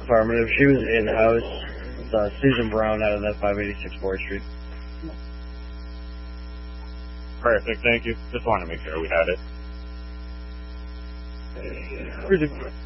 Affirmative. She was in-house. It's Susan Brown out of that 586 4th Street. Perfect, thank you. Just wanted to make sure we had it.